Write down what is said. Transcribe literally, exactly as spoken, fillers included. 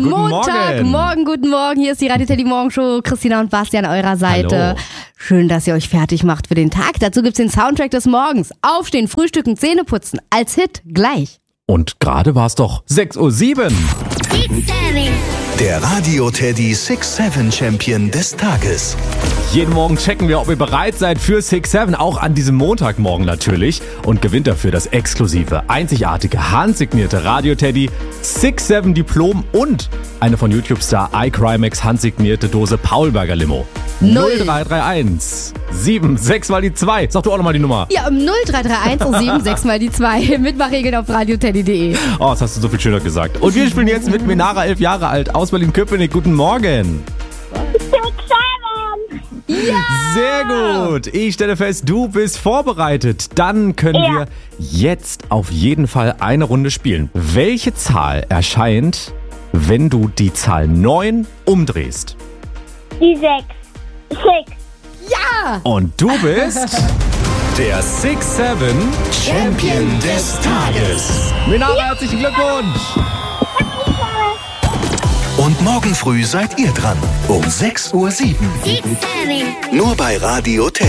guten Montag, Morgen. Morgen, guten Morgen. Hier ist die Radio Teddy Morgenshow. Christina und Basti an eurer Seite. Hallo. Schön, dass ihr euch fertig macht für den Tag. Dazu gibt's den Soundtrack des Morgens. Aufstehen, frühstücken, Zähne putzen. Als Hit gleich. Und gerade war es doch sechs Uhr sieben. Der Radio Teddy six sieben Champion des Tages. Jeden Morgen checken wir, ob ihr bereit seid für six sieben, auch an diesem Montagmorgen natürlich. Und gewinnt dafür das exklusive, einzigartige, handsignierte Radio Teddy six sieben Diplom und eine von YouTube-Star iCrimex handsignierte Dose Paulberger Limo. null drei drei eins sieben sechs mal die zwei. Sag du auch nochmal die Nummer. Ja, um null drei drei eins und sieben sechs mal die zwei. Mitmachregeln auf radioteddy punkt de. Oh, das hast du so viel schöner gesagt. Und wir spielen jetzt mit Menara, elf Jahre alt, aus Berlin-Köpenick. Guten Morgen. Ja! Sehr gut. Ich stelle fest, du bist vorbereitet. Dann können Ja. wir jetzt auf jeden Fall eine Runde spielen. Welche Zahl erscheint, wenn du die Zahl neun umdrehst? Die sechs. Six. Ja! Und du bist der six sieben Champion des Tages. Menara, herzlichen Glückwunsch. Und morgen früh seid ihr dran. Um sechs Uhr sieben. Nur bei Radio Teddy.